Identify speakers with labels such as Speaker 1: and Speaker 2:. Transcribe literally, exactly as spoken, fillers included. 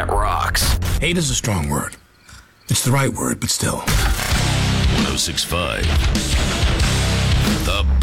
Speaker 1: rocks.
Speaker 2: Hate is a strong word. It's the right word, but still.
Speaker 1: one oh six point five. The